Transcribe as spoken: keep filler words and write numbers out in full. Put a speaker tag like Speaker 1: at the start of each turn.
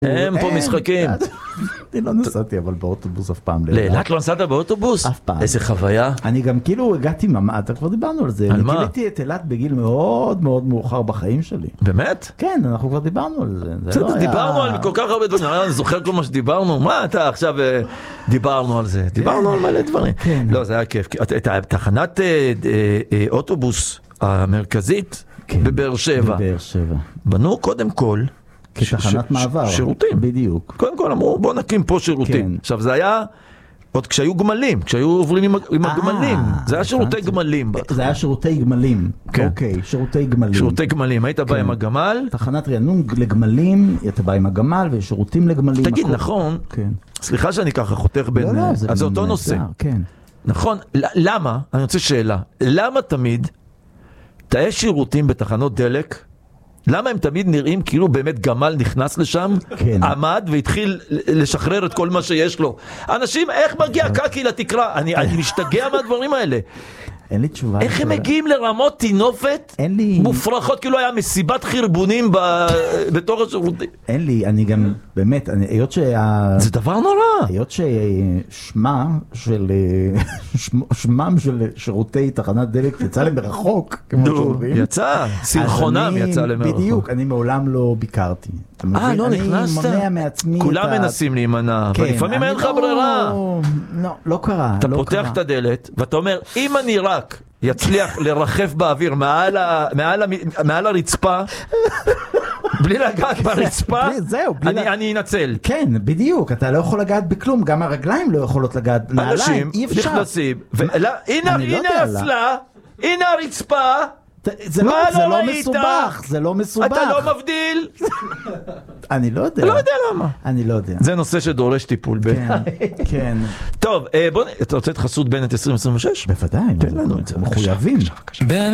Speaker 1: הם פה משחקים.
Speaker 2: אני לא נסעתי אבל באוטובוס אף פעם.
Speaker 1: לאילת לא נסעת באוטובוס?
Speaker 2: אף פעם.
Speaker 1: איזה חוויה.
Speaker 2: אני גם כאילו הגעתי, אתה כבר דיברנו על זה.
Speaker 1: על מה?
Speaker 2: גיליתי את אילת בגיל מאוד מאוד מאוחר בחיים שלי.
Speaker 1: באמת?
Speaker 2: כן, אנחנו כבר דיברנו על זה.
Speaker 1: דיברנו על כל כך הרבה דברים. אני זוכר כל מה שדיברנו. מה אתה עכשיו דיברנו על זה? דיברנו על מלא דברים. לא, זה היה כיף. את תחנת אוטובוס המרכזית בבאר שבע.
Speaker 2: בבאר שבע.
Speaker 1: בנו קודם כל
Speaker 2: כתחנת מעבר.
Speaker 1: שירותים.
Speaker 2: בדיוק.
Speaker 1: קודם כל אמרו בוא נקים פה שירותים. עכשיו זה היה עוד כשהיו גמלים, כשהיו עוברים עם הגמלים. זה היה שירותי גמלים.
Speaker 2: זה היה שירותי גמלים. אוקיי, שירותי גמלים.
Speaker 1: שירותי גמלים. היית בא עם הגמל?
Speaker 2: תחנת רענון לגמלים, אתה בא עם הגמל ושירותים לגמלים.
Speaker 1: תגיד, נכון. סליחה שאני ככה חותך בין... אז זה אותו נושא. נכון. למה? אני רוצה שאלה. למה תמיד תאי שירותים בתחנות דלק, למה הם תמיד נראים כאילו באמת גמל נכנס לשם, כן. עמד והתחיל לשחרר את כל מה שיש לו? אנשים, איך מגיע קקי לתקרה? אני, אני משתגע מהדברים האלה.
Speaker 2: אין לי תשובה.
Speaker 1: איך הם מגיעים לרמות תינופת
Speaker 2: לי...
Speaker 1: מופרכות, כאילו היה מסיבת חרבונים ב... בתור השירותים?
Speaker 2: אין לי, אני גם, באמת, אני, היות שה...
Speaker 1: זה דבר נורא.
Speaker 2: היות ששמה של, שמם של שירותי תחנת דלק יצא להם מרחוק, כמו שאומרים.
Speaker 1: יצא, סרחונם יצא להם מרחוק.
Speaker 2: בדיוק, אני מעולם לא ביקרתי.
Speaker 1: אה, לא נכנסת?
Speaker 2: אני מונע מעצמי את ה...
Speaker 1: כולם מנסים להימנע, אבל לפעמים אין לך ברירה.
Speaker 2: לא, לא קרה.
Speaker 1: אתה פותח את הדלת, ואתה אומר, אם אני רק יצליח לרחף באוויר מעל הרצפה, בלי לגעת ברצפה, אני אנצל.
Speaker 2: כן, בדיוק, אתה לא יכול לגעת בכלום, גם הרגליים לא יכולות לגעת.
Speaker 1: אנשים נכנסים, הנה הסלה, הנה הרצפה,
Speaker 2: זה לא מסובך, זה לא מסובך.
Speaker 1: אתה לא מבדיל.
Speaker 2: אני לא יודע.
Speaker 1: לא יודע למה.
Speaker 2: אני לא יודע.
Speaker 1: זה נושא שדורש טיפול.
Speaker 2: כן.
Speaker 1: טוב, בוא, אתה רוצה את חסות בנט עשרים עשרים ושש?
Speaker 2: בוודאי.
Speaker 1: תן לנו את זה.
Speaker 2: מחויבים.